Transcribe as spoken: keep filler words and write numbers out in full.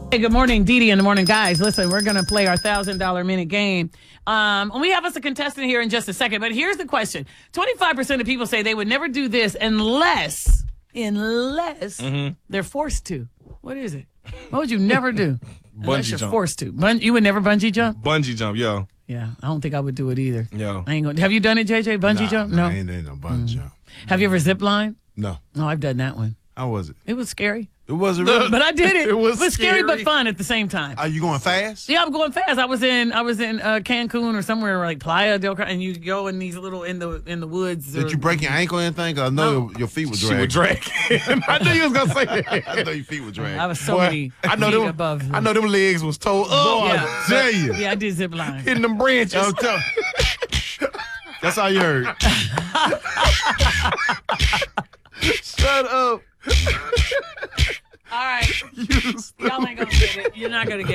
Hey, good morning, Dee Dee in the morning, guys. Listen, we're going to play our one thousand dollars minute game. Um, and we have us a contestant here in just a second. But here's the question. twenty-five percent of people say they would never do this unless, unless Mm-hmm. they're forced to. What is it? What would you never do? Unless Bungee you're jump. forced to. Bun- you would never bungee jump? Bungee jump, yo. Yeah, I don't think I would do it either. Yo. I ain't gonna. Have you done it, J J? Bungee Nah, jump? nah, No. I ain't doing no bungee jump. Have you ever zip line? No. No, I've done that one. How was it? It was scary. It wasn't really. But I did it. It was scary, but scary. fun at the same time. Are you going fast? Yeah, I'm going fast. I was in I was in uh, Cancun or somewhere like Playa del Carmen, and you go in these little in the in the woods. Did or- you break your ankle or anything? 'Cause I know No. your, your feet were She dragging. would drag him. I knew you was gonna say that. I know your feet were dragging. I was so Boy, many I know feet them. above. I know them legs was told up, Boy, Yeah. I tell you. Yeah, I did zip line. hitting them branches. I'm tell- That's all you heard. Shut up. All right, y'all ain't gonna get it. You're not gonna get it.